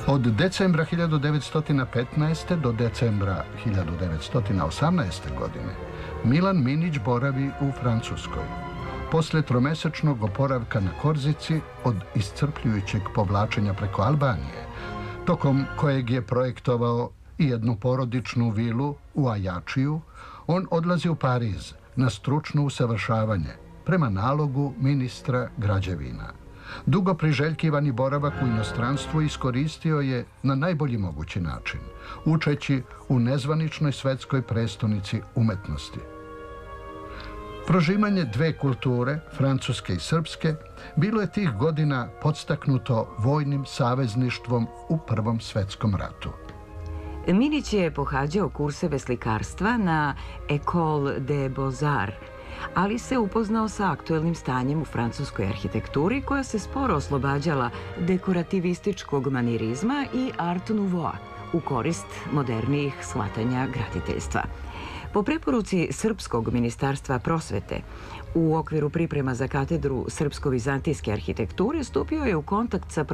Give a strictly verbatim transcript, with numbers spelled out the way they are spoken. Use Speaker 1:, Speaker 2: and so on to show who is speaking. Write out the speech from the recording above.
Speaker 1: Od decembra hiljadu devetsto petnaeste. do decembra hiljadu devetsto osamnaeste. godine Milan Minić boravi u Francuskoj. Posle tromesečnog oporavka na Korzici od iscrpljujućeg povlačenja preko Albanije, tokom kojeg je projektovao i jednu porodičnu vilu u Ajačiju, on odlazi u Pariz na stručno usavršavanje prema nalogu ministra građevina. Dugo priželjkivani boravak u inostranstvu iskoristio je na najbolji mogući način, učeći u nezvaničnoj svetskoj prestonici umetnosti. Prožimanje dve kulture, francuske i srpske, bilo je tih godina podstaknuto vojnim savezništvom u Prvom svetskom ratu.
Speaker 2: Minić je pohađao kurseve slikarstva na École des Beaux-Arts, ali se upoznao sa aktuelnim stanjem u francuskoj arhitekturi koja se sporo oslobađala dekorativističkog manirizma i art nouveau u korist modernijih shvatanja graditeljstva. Po preporuci Srpskog ministarstva prosvete, u okviru priprema za katedru srpsko-vizantijske arhitekture stupio je u kontakt sa